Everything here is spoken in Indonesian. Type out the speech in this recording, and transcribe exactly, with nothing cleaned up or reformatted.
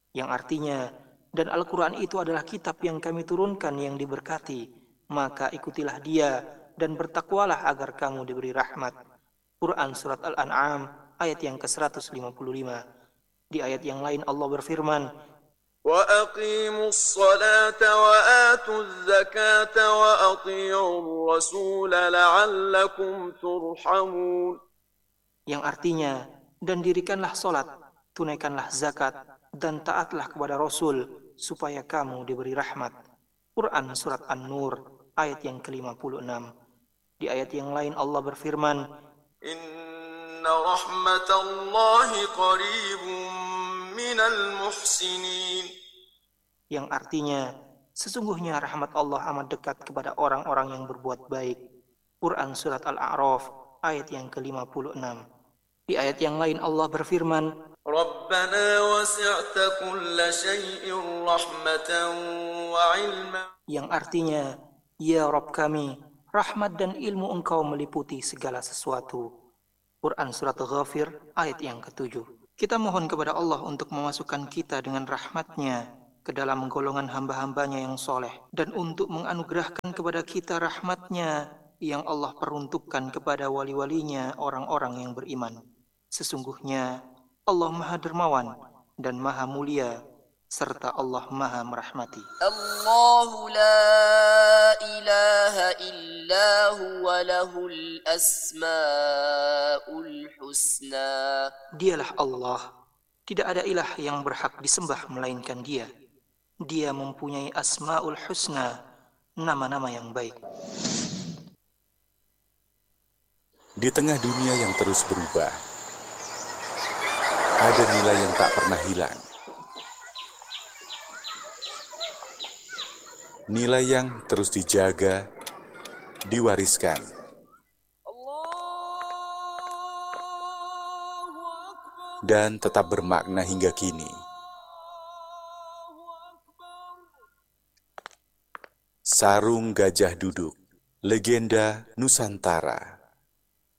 yang artinya, dan Al-Quran itu adalah kitab yang kami turunkan yang diberkati, maka ikutilah dia dan bertakwalah agar kamu diberi rahmat. Quran Surat Al-An'am ayat yang ke seratus lima puluh lima. Di ayat yang lain Allah berfirman, وَأَقِيمُوا الصَّلَاةَ وَآتُوا الزَّكَاةَ وَأَطِيعُوا الرَّسُولَ لَعَلَّكُمْ تُرْحَمُونَ, yang artinya, dan dirikanlah solat, tunaikanlah zakat, dan taatlah kepada Rasul, supaya kamu diberi rahmat. Quran Surat An-Nur, ayat yang ke lima puluh enam. Di ayat yang lain Allah berfirman, Inna rahmatallahi qaribun minal muhsinin, yang artinya, sesungguhnya rahmat Allah amat dekat kepada orang-orang yang berbuat baik. Quran Surat Al-A'raf, ayat yang ke lima puluh enam. Di ayat yang lain Allah berfirman, Rabbana wasi'ta kulla syai'in rahmatan wa ilman, yang artinya, ya Rabb kami, rahmat dan ilmu Engkau meliputi segala sesuatu. Quran Surat Ghafir, ayat yang ketujuh. Kita mohon kepada Allah untuk memasukkan kita dengan rahmat-Nya ke dalam golongan hamba-hambanya yang soleh, dan untuk menganugerahkan kepada kita rahmat-Nya yang Allah peruntukkan kepada wali-walinya orang-orang yang beriman. Sesungguhnya Allah Maha Dermawan dan Maha Mulia, serta Allah Maha Merahmati. Allahu la ilaha illa huwa lahul asma'ul husna. Dialah Allah, tidak ada ilah yang berhak disembah melainkan Dia. Dia mempunyai asma'ul husna, nama-nama yang baik. Di tengah dunia yang terus berubah, ada nilai yang tak pernah hilang. Nilai yang terus dijaga, diwariskan. Dan tetap bermakna hingga kini. Sarung Gajah Duduk, legenda Nusantara.